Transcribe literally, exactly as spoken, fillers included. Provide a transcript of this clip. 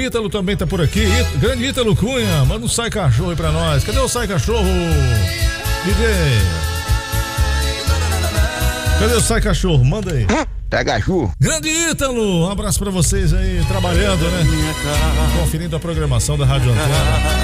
Ítalo também tá por aqui. Í- Grande Ítalo Cunha, manda um Sai Cachorro aí pra nós. Cadê o Sai Cachorro? D J. Cadê o Sai Cachorro? Manda aí. Pega chu. Grande Ítalo, um abraço pra vocês aí, trabalhando, né? Conferindo a programação da Rádio Antena.